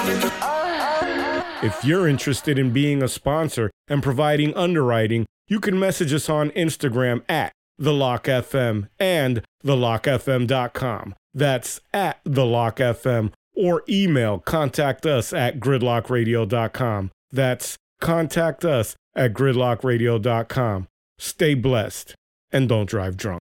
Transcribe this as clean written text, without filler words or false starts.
If you're interested in being a sponsor and providing underwriting, you can message us on Instagram at TheLockFM and TheLockFM.com. That's at TheLockFM, or email contact us at gridlockradio.com. That's contact us at gridlockradio.com. Stay blessed and don't drive drunk.